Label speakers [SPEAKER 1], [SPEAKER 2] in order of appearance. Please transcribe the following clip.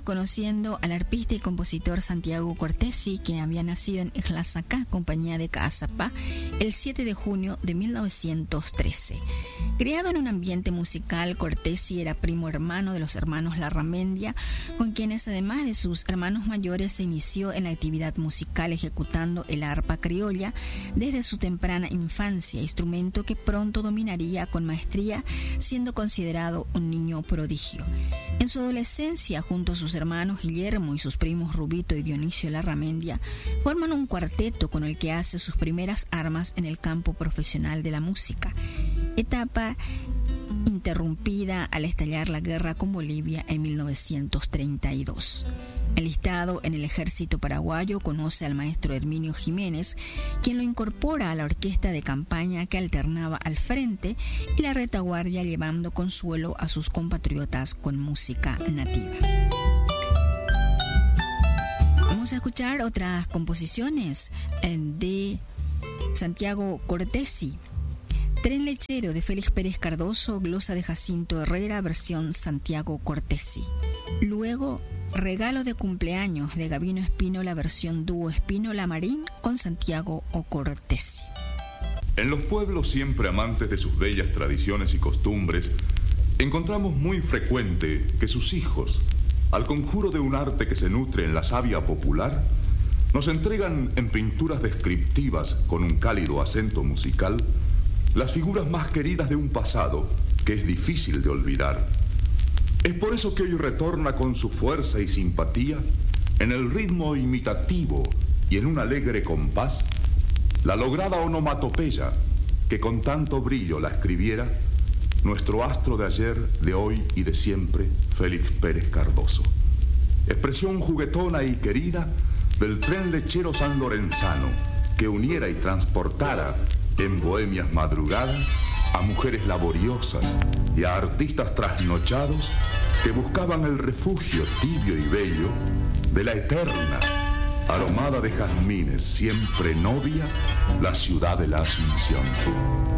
[SPEAKER 1] Estamos conociendo al arpista y compositor Santiago Cortesi, que había nacido en Ixlasacá, compañía de Caazapá, el 7 de junio de 1913. Criado en un ambiente musical, Cortesi era primo hermano de los hermanos Larramendia, con quienes además de sus hermanos mayores se inició en la actividad musical ejecutando el arpa criolla desde su temprana infancia, instrumento que pronto dominaría con maestría, siendo considerado un niño prodigio. En su adolescencia, junto a sus hermanos Guillermo y sus primos Rubito y Dionisio Larramendia, forman un cuarteto con el que hace sus primeras armas en el campo profesional de la música, etapa interrumpida al estallar la guerra con Bolivia en 1932. Enlistado en el ejército paraguayo, conoce al maestro Herminio Jiménez, quien lo incorpora a la orquesta de campaña que alternaba al frente y la retaguardia, llevando consuelo a sus compatriotas con música nativa. Vamos a escuchar otras composiciones de Santiago Cortesi. Tren Lechero de Félix Pérez Cardoso, glosa de Jacinto Herrera, versión Santiago Cortesi. Luego, Regalo de cumpleaños de Gabino Espínola, versión dúo Espínola Marín con Santiago Cortesi.
[SPEAKER 2] En los pueblos siempre amantes de sus bellas tradiciones y costumbres, encontramos muy frecuente que sus hijos, al conjuro de un arte que se nutre en la savia popular, nos entregan en pinturas descriptivas con un cálido acento musical las figuras más queridas de un pasado que es difícil de olvidar. Es por eso que hoy retorna con su fuerza y simpatía, en el ritmo imitativo y en un alegre compás, la lograda onomatopeya que con tanto brillo la escribiera nuestro astro de ayer, de hoy y de siempre, Félix Pérez Cardoso. Expresión juguetona y querida del tren lechero sanlorenzano que uniera y transportara en bohemias madrugadas a mujeres laboriosas y a artistas trasnochados que buscaban el refugio tibio y bello de la eterna, aromada de jazmines, siempre novia, la ciudad de la Asunción.